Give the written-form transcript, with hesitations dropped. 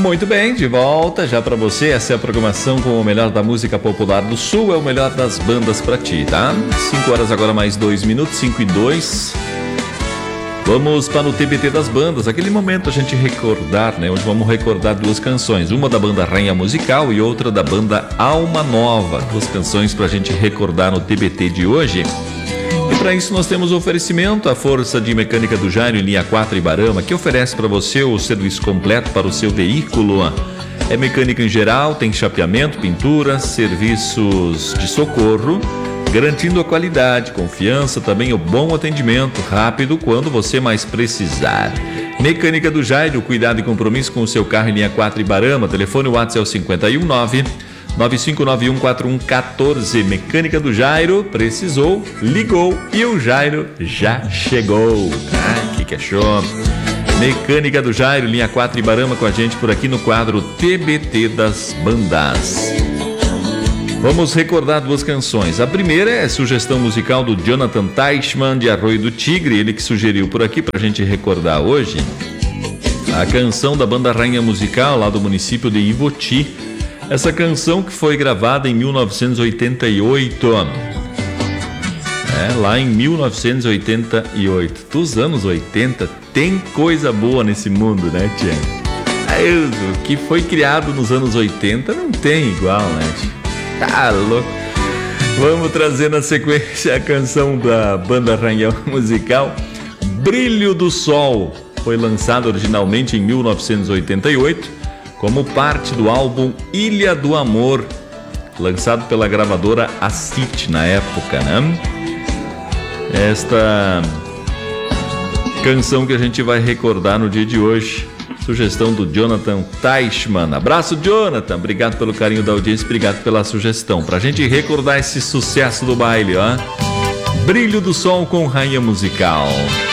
Muito bem, de volta já pra você. Essa é a programação com o melhor da música popular do Sul, é o melhor das bandas pra ti, tá? 5 horas agora mais 2 minutos, 5 e 2. Vamos para o TBT das bandas, aquele momento a gente recordar, né? Hoje vamos recordar duas canções, uma da banda Rainha Musical e outra da banda Alma Nova. Duas canções pra gente recordar no TBT de hoje. E para isso nós temos o oferecimento, a Força de Mecânica do Jairo em linha 4 Ibarama, que oferece para você o serviço completo para o seu veículo. É mecânica em geral, tem chapeamento, pintura, serviços de socorro, garantindo a qualidade, confiança, também o bom atendimento, rápido quando você mais precisar. Mecânica do Jairo, cuidado e compromisso com o seu carro em linha 4 Ibarama. Telefone WhatsApp é o 519 95914114. Mecânica do Jairo, precisou, ligou e o Jairo já chegou. Que é show! Mecânica do Jairo, linha 4 Ibarama, com a gente por aqui no quadro TBT das Bandas. Vamos recordar duas canções. A primeira é a sugestão musical do Jonathan Teichmann, de Arroio do Tigre, ele que sugeriu por aqui pra gente recordar hoje a canção da banda Rainha Musical, lá do município de Ivoti. Essa canção que foi gravada em 1988. Lá em 1988. Dos anos 80, tem coisa boa nesse mundo, né, tia? O que foi criado nos anos 80 não tem igual, né, tia? Tá louco. Vamos trazer na sequência a canção da banda Rainha Musical, Brilho do Sol. Foi lançado originalmente em 1988. Como parte do álbum Ilha do Amor, lançado pela gravadora Acit na época, né? Esta canção que a gente vai recordar no dia de hoje, sugestão do Jonathan Teichmann. Abraço, Jonathan, obrigado pelo carinho da audiência, obrigado pela sugestão. Pra gente recordar esse sucesso do baile, ó. Brilho do Sol com Rainha Musical.